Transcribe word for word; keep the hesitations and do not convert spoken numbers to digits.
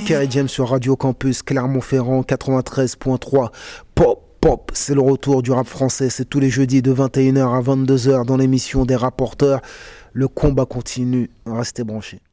Kerry James sur Radio Campus Clermont-Ferrand quatre-vingt-treize point trois. Pop, pop, c'est le retour du rap français. C'est tous les jeudis de vingt et une heures à vingt-deux heures dans l'émission des rapporteurs. Le combat continue. Restez branchés.